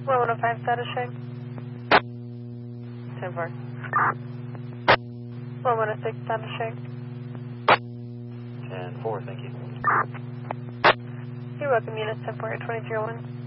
105 status check. 10-4. 116 status check. 10-4, thank you. You're welcome, units 10-4 at 2301.